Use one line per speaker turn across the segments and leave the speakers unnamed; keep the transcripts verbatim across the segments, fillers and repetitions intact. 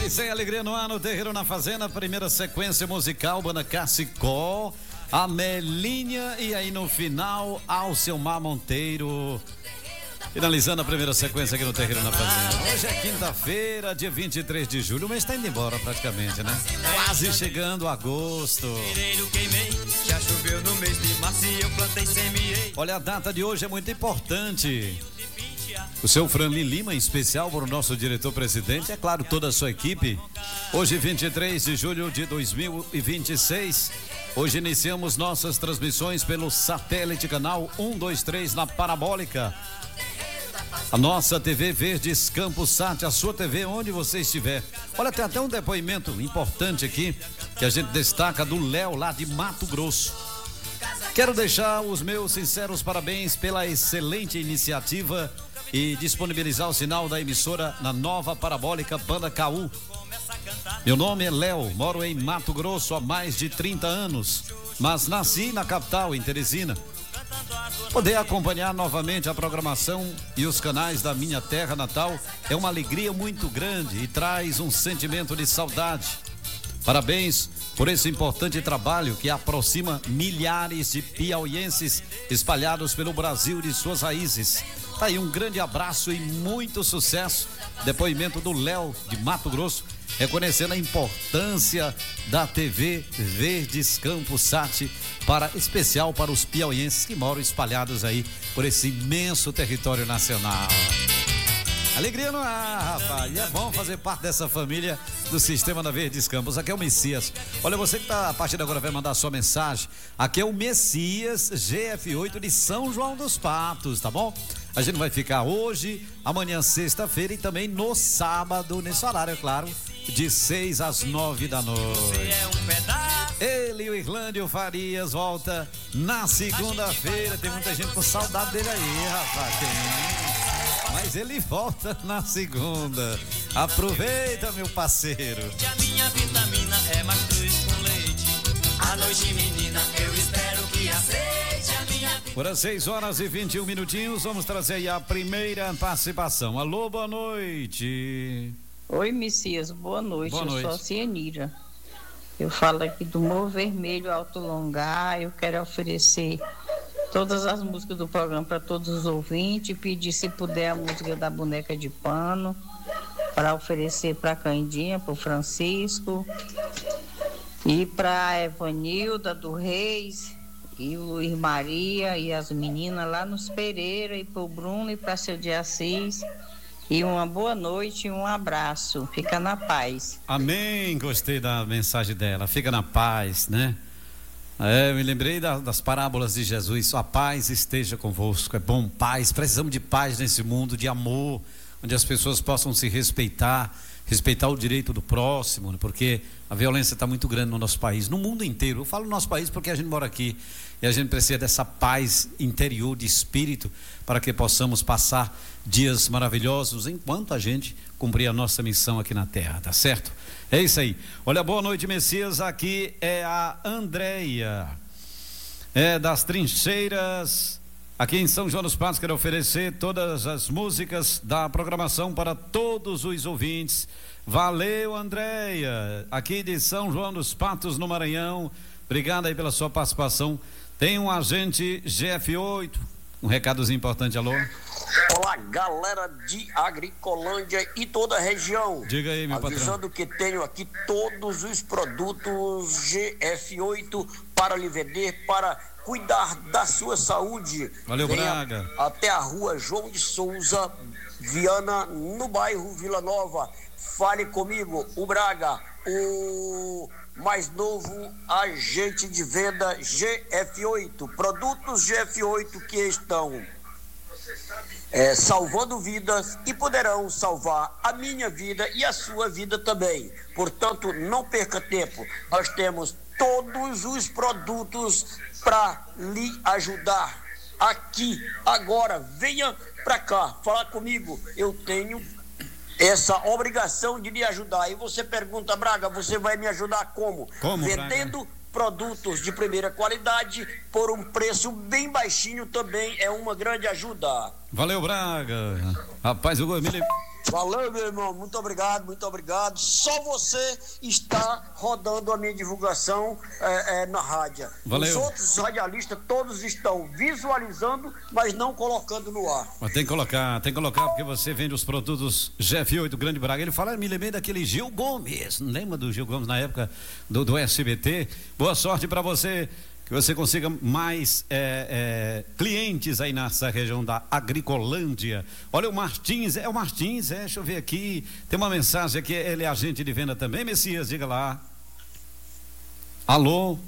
isso aí, alegria no ar, no Terreiro na Fazenda, primeira sequência musical, Banda Cacicó, Amelinha e aí no final, Alcemar Monteiro. Finalizando a primeira sequência aqui no Terreiro na Fazenda. Hoje é quinta-feira, dia vinte e três de julho, o mês tá indo embora praticamente, né? Quase chegando agosto.
Já choveu no mês de março e eu plantei, semeei.
Olha, a data de hoje é muito importante. O seu Franlin Lima, em especial para o nosso diretor-presidente, é claro, toda a sua equipe. Hoje, vinte e três de julho de dois mil e vinte e seis, hoje iniciamos nossas transmissões pelo satélite canal um dois três na Parabólica. A nossa T V Verdes Campos Sat, a sua T V onde você estiver. Olha, tem até um depoimento importante aqui que a gente destaca do Léo lá de Mato Grosso. Quero deixar os meus sinceros parabéns pela excelente iniciativa e disponibilizar o sinal da emissora na nova Parabólica Banda K U. Meu nome é Léo, moro em Mato Grosso há mais de trinta anos, mas nasci na capital, em Teresina. Poder acompanhar novamente a programação e os canais da minha terra natal é uma alegria muito grande e traz um sentimento de saudade. Parabéns por esse importante trabalho que aproxima milhares de piauienses espalhados pelo Brasil de suas raízes. Tá aí, um grande abraço e muito sucesso. Depoimento do Léo de Mato Grosso, reconhecendo a importância da T V Verdes Campos Sat, para, especial para os piauienses que moram espalhados aí por esse imenso território nacional. Alegria no ar, rapaz. E é bom fazer parte dessa família do Sistema da Verdes Campos. Aqui é o Messias. Olha, você que tá, a partir de agora vai mandar a sua mensagem. Aqui é o Messias G F oito de São João dos Patos, tá bom? A gente vai ficar hoje, amanhã, sexta-feira e também no sábado, nesse horário, é claro, de seis às nove da noite. Ele, o Irlândio Farias, volta na segunda-feira. Tem muita gente com saudade dele aí, rapaz. Tem. Mas ele volta na segunda. Aproveita, meu parceiro.
A minha vitamina é mastruz com leite. À noite, menina, eu espero que aceite a minha.
Por às seis horas e vinte e um minutinhos, vamos trazer aí a primeira participação. Alô, boa noite.
Oi, Messias, boa noite.
Boa noite.
Eu sou a Cianira. Eu falo aqui do Morro Vermelho Alto Longar. Eu quero oferecer todas as músicas do programa para todos os ouvintes, pedir, se puder, a música da Boneca de Pano, para oferecer para a Candinha, para o Francisco, e para a Evanilda do Reis, e o Luiz Maria, e as meninas lá nos Pereira, e para o Bruno e para seu de Assis. E uma boa noite e um abraço. Fica na paz.
Amém, gostei da mensagem dela. Fica na paz, né? É, me lembrei da, das parábolas de Jesus. A paz esteja convosco. É bom, paz. Precisamos de paz nesse mundo, de amor, onde as pessoas possam se respeitar, respeitar o direito do próximo, né? Porque a violência está muito grande no nosso país, no mundo inteiro. Eu falo no nosso país porque a gente mora aqui e a gente precisa dessa paz interior de espírito para que possamos passar dias maravilhosos enquanto a gente cumprir a nossa missão aqui na terra, tá certo? É isso aí. Olha, boa noite, Messias. Aqui é a Andréia, é das Trincheiras, aqui em São João dos Patos. Quero oferecer todas as músicas da programação para todos os ouvintes. Valeu, Andréia, aqui de São João dos Patos, no Maranhão. Obrigado aí pela sua participação. Tem um agente G F oito, um recadozinho importante. Alô?
Olá, galera de Agricolândia e toda a região.
Diga aí, meu patrão.
Avisando que tenho aqui todos os produtos G F oito para lhe vender, para cuidar da sua saúde.
Valeu,
Venha
Braga.
até a rua João de Souza, Viana, no bairro Vila Nova. Fale comigo, o Braga, o mais novo agente de venda G F oito. Produtos G F oito que estão é, salvando vidas e poderão salvar a minha vida e a sua vida também. Portanto, não perca tempo. Nós temos todos os produtos para lhe ajudar aqui, agora. Venha para cá, falar comigo. Eu tenho essa obrigação de lhe ajudar. E você pergunta, Braga, você vai me ajudar como?
Como,
vendendo
Braga?
Produtos de primeira qualidade por um preço bem baixinho também é uma grande ajuda.
Valeu, Braga. Rapaz, eu me lembro.
Valeu, meu irmão, muito obrigado, muito obrigado. Só você está rodando a minha divulgação é, é, na rádio.
Valeu.
Os outros radialistas todos estão visualizando, mas não colocando no ar.
Mas tem que colocar, tem que colocar, porque você vende os produtos G F oito Grande Braga. Ele fala, me lembrei daquele Gil Gomes, não lembra do Gil Gomes na época do, do S B T? Boa sorte para você. Que você consiga mais é, é, clientes aí nessa região da Agricolândia. Olha o Martins, é o Martins, é, deixa eu ver aqui, tem uma mensagem aqui, ele é agente de venda também, Messias, diga lá. Alô?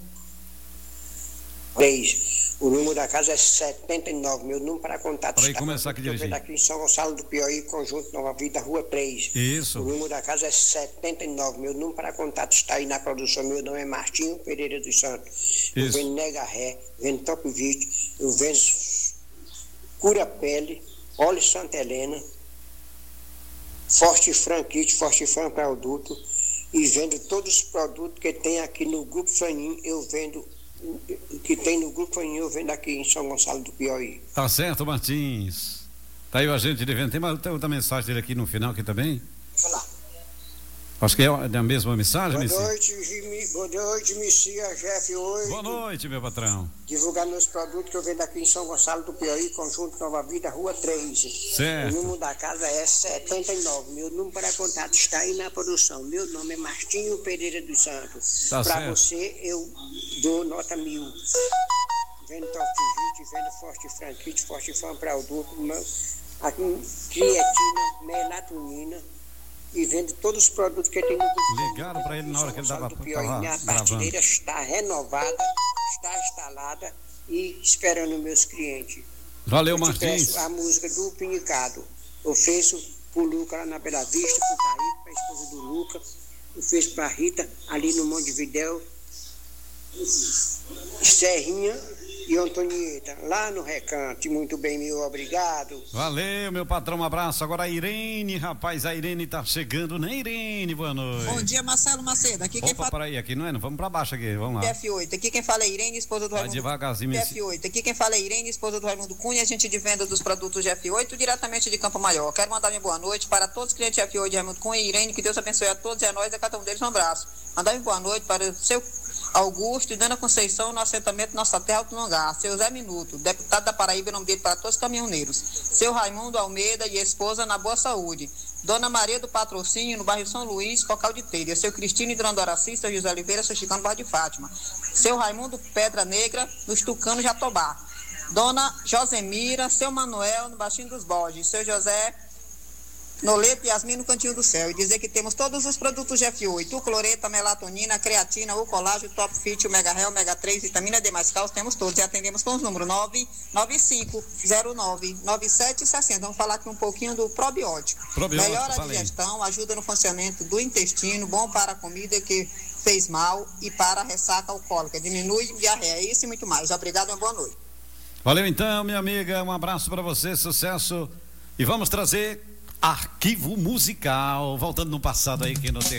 três. O número da casa é setenta e nove, meu número para contato.
Para aí começar aqui dirigir.
Aqui em São Gonçalo do Piauí, Conjunto Nova Vida, Rua três.
Isso.
O número da casa é setenta e nove, meu número para contato está aí na produção. Meu nome é Martinho Pereira dos Santos. Eu
Isso.
vendo Nega Ré, vendo Top Vit, eu vendo Cura Pele, Óleo Santa Helena, Forte Fran Kit, Forte Fran Produto, e vendo todos os produtos que tem aqui no Grupo Fanin, eu vendo que tem no Grupo Fanin, eu vendo aqui em São Gonçalo do Piauí.
Tá certo, Martins. Tá aí o agente de venda. Tem uma, tem outra mensagem dele aqui no final aqui também?
Vai lá.
Acho que é a mesma mensagem,
Boa
Messias.
noite, Jimmy. Boa noite, Messias G F oito.
Boa noite, meu patrão.
Divulgar meus produtos que eu vendo aqui em São Gonçalo do Piauí, Conjunto Nova Vida, Rua três.
Certo.
O número da casa é setenta e nove. Meu número para contato está aí na produção. Meu nome é Martinho Pereira dos Santos.
Tá
para
certo.
você, eu dou nota mil. Vendo Top Vit, vendo Forte Franquite, Forte Fã para adulto, aqui creatina, melatonina. E vendo todos os produtos que tem no grupo.
Ligaram para ele na hora que ele estava
Minha
gravando.
partilheira está renovada, está instalada e esperando meus clientes.
Valeu,
Eu te
Martins.
peço a música do Pinicado. Eu fiz pro Luca lá na Bela Vista, pro Caíque, para a esposa do Luca. Eu fiz para Rita ali no Montevidéu, Serrinha e Antonieta, lá no Recanto. Muito bem, meu obrigado.
Valeu, meu patrão, um abraço. Agora a Irene, rapaz, a Irene tá chegando, né, Irene? Boa noite.
Bom dia, Marcelo Macedo. Aqui quem
Opa,
fala
para aí, aqui não é? Não, vamos para baixo aqui, vamos lá.
F oito. Aqui quem fala é Irene, esposa do
Vai
Raimundo.
devagarzinho,
F oito. Aqui quem fala é Irene, esposa do Raimundo Cunha, agente de venda dos produtos de F oito, diretamente de Campo Maior. Quero mandar minha boa noite para todos os clientes de F oito de Raimundo Cunha e Irene, que Deus abençoe a todos e a nós, a cada um deles um abraço. Mandar minha boa noite para o seu Augusto e Dona Conceição no assentamento Nossa Terra Alto Longar. Seu Zé Minuto, deputado da Paraíba, em nome dele para todos os caminhoneiros. Seu Raimundo Almeida e esposa na Boa Saúde. Dona Maria do Patrocínio, no bairro São Luís, Cocal de Telha. Seu Cristino e Dona Doraci, seu José Oliveira, seu Chicano, bairro de Fátima. Seu Raimundo Pedra Negra, nos Tucanos Jatobá. Dona Josemira, seu Manuel, no Baixinho dos Borges. Seu José Noleto e Yasmin no Cantinho do Céu. E dizer que temos todos os produtos G F oito, o cloreto, a melatonina, a creatina, o colágeno, o Top Fit, o Mega Real, o Mega três, vitamina D mais Cal, temos todos. E atendemos com os números nove nove cinco zero nove nove sete seis zero. Vamos falar aqui um pouquinho do probiótico.
Probiótico,
Melhora a
falei.
digestão, ajuda no funcionamento do intestino, bom para a comida que fez mal e para a ressaca alcoólica. Diminui diarreia, isso e muito mais. Obrigado e uma boa noite.
Valeu então, minha amiga, um abraço para você, sucesso. E vamos trazer arquivo musical, voltando no passado aí que no terreno.